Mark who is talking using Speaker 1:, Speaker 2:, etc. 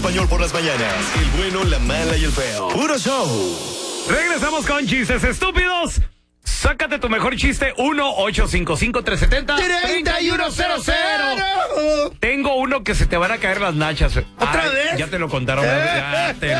Speaker 1: español por las mañanas. El bueno, la mala y el feo. Puro show.
Speaker 2: Regresamos con chistes estúpidos. Sácate tu mejor chiste, 1-855-370-3100. Tengo uno que se te van a caer las nachas.
Speaker 3: ¿Otra vez?
Speaker 2: Ya te lo contaron. Ya te